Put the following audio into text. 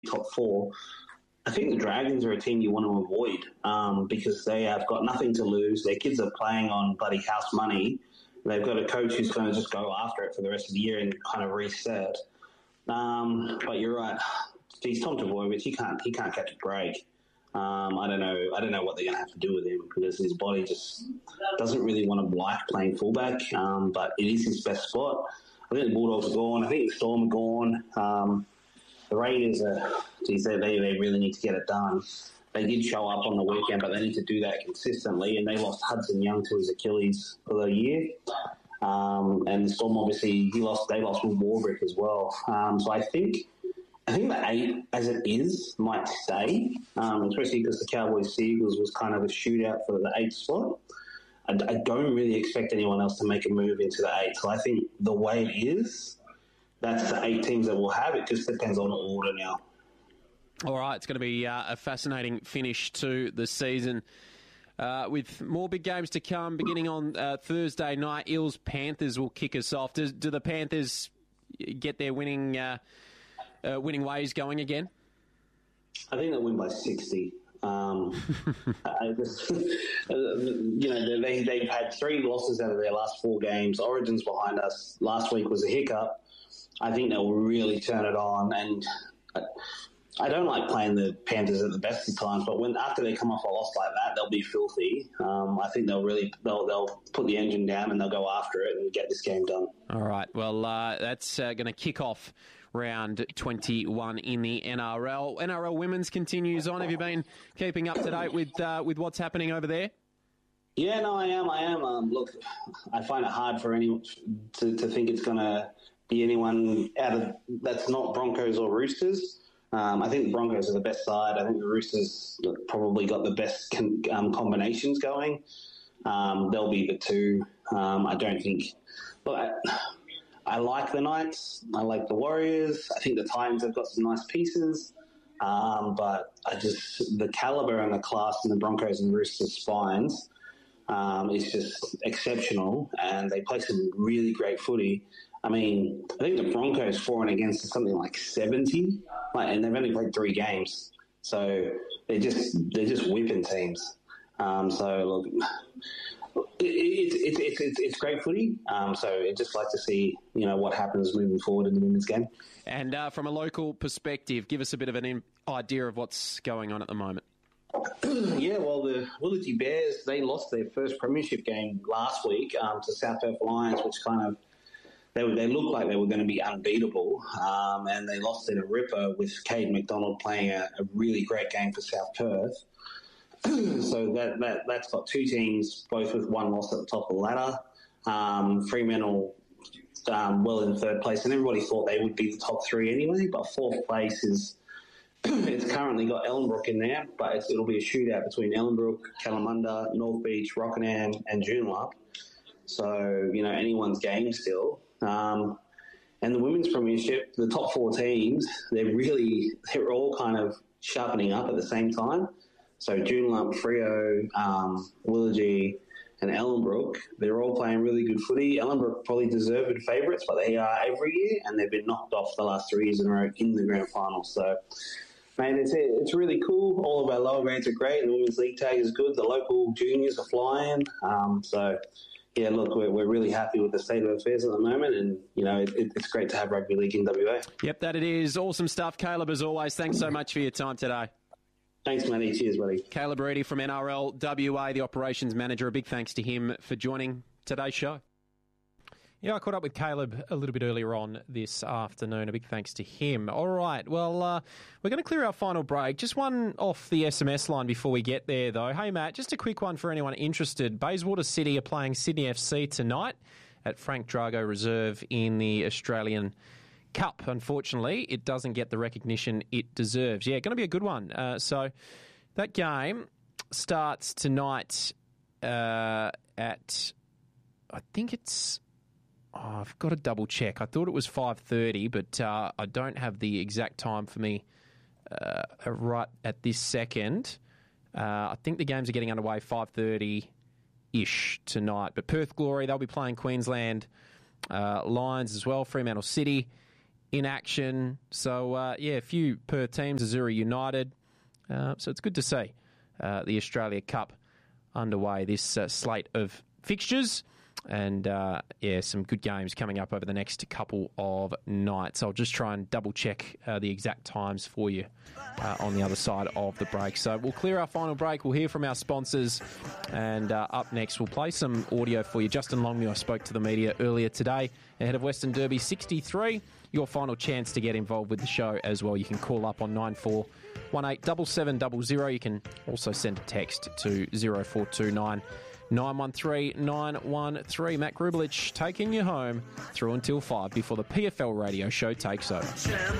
top four. I think the Dragons are a team you want to avoid because they have got nothing to lose. Their kids are playing on bloody house money. They've got a coach who's going to just go after it for the rest of the year and kind of reset. But you're right. Geez, Tom Trbojevic, he can't catch a break. I don't know what they're going to have to do with him because his body just doesn't really want to like playing fullback. But it is his best spot. I think the Bulldogs are gone. I think the Storm are gone. The Raiders they really need to get it done. They did show up on the weekend, but they need to do that consistently. And they lost Hudson Young to his Achilles for the year. And the Storm, obviously, they lost Will Warbrick as well. So I think the 8, as it is, might stay, especially because the Cowboys-Seagulls was kind of a shootout for the 8th spot. I don't really expect anyone else to make a move into the 8. So I think the way it is, that's the 8 teams that we'll have. It just depends on the order now. All right, it's going to be a fascinating finish to the season with more big games to come. Beginning on Thursday night, Eels-Panthers will kick us off. Do the Panthers get their winning ways going again? I think they'll win by 60. They've had 3 losses out of their last 4 games. Origin's behind us. Last week was a hiccup. I think they'll really turn it on, and I don't like playing the Panthers at the best of times, but after they come off a loss like that, they'll be filthy. I think they'll put the engine down and they'll go after it and get this game done. All right. Well, that's going to kick off round 21 in the NRL. NRL Women's continues on. Have you been keeping up to date with what's happening over there? Yeah, no, I am. Look, I find it hard for anyone to think it's going to be anyone out of that's not Broncos or Roosters. I think the Broncos are the best side. I think the Roosters probably got the best combinations going. They'll be the 2. I don't think... Look, I like the Knights. I like the Warriors. I think the Titans have got some nice pieces. But the calibre and the class in the Broncos and Roosters spines is just exceptional. And they play some really great footy. I mean, I think the Broncos for and against is something like 70, and they've only played 3 games, so they're just whipping teams. So look, it's great footy. So I'd just like to see what happens moving forward in the women's game. And from a local perspective, give us a bit of an idea of what's going on at the moment. Yeah, well, the Willity Bears, they lost their first premiership game last week to South Perth Lions, which kind of. They looked like they were going to be unbeatable, and they lost in a ripper with Cade McDonald playing a really great game for South Perth. So that's got 2 teams, both with 1 loss at the top of the ladder. Fremantle well in 3rd place, and everybody thought they would be the top 3 anyway, but 4th place is... it's currently got Ellenbrook in there, but it'll be a shootout between Ellenbrook, Kalamunda, North Beach, Rockingham and Joondalup. So, anyone's game still. And the women's premiership, the top 4 teams, they're all kind of sharpening up at the same time. So Joondalup, Freo, Willagee and Ellenbrook, they're all playing really good footy. Ellenbrook probably deserved favourites, but they are every year, and they've been knocked off the last 3 years in a row in the grand final. So, mate, it's really cool. All of our lower grades are great. The women's league tag is good. The local juniors are flying. Yeah, look, we're really happy with the state of affairs at the moment, and, it's great to have rugby league in WA. Yep, that it is. Awesome stuff, Caleb, as always. Thanks so much for your time today. Thanks, Matty. Cheers, buddy. Caleb Reedy from NRL WA, the operations manager. A big thanks to him for joining today's show. Yeah, I caught up with Caleb a little bit earlier on this afternoon. A big thanks to him. All right, well, we're going to clear our final break. Just one off the SMS line before we get there, though. Hey, Matt, just a quick one for anyone interested. Bayswater City are playing Sydney FC tonight at Frank Drago Reserve in the Australian Cup. Unfortunately, it doesn't get the recognition it deserves. Yeah, going to be a good one. So that game starts tonight at, I think it's... I've got to double check. I thought it was 5:30, but I don't have the exact time for me right at this second. I think the games are getting underway 5:30-ish tonight. But Perth Glory, they'll be playing Queensland Lions as well. Fremantle City in action. So, a few per teams, Azuri United. So it's good to see the Australia Cup underway, this slate of fixtures. And, some good games coming up over the next couple of nights. I'll just try and double-check the exact times for you on the other side of the break. So we'll clear our final break. We'll hear from our sponsors. And up next, we'll play some audio for you. Justin Longmuir spoke to the media earlier today ahead of Western Derby 63. Your final chance to get involved with the show as well. You can call up on 9418 7700. You can also send a text to 0429 913 913. Matt Grubelich taking you home through until 5 before the PFL radio show takes over.